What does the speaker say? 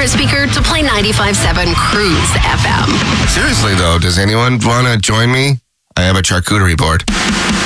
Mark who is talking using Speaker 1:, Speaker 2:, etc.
Speaker 1: smart speaker to play 95.7 Cruise FM.
Speaker 2: Seriously, though, does anyone want to join me? I have a charcuterie board.